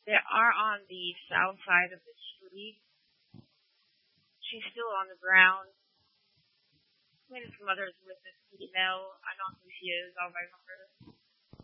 They are on the south side of the street. She's still on the ground. Maybe some others with this female. I don't know who she is. I'll remember.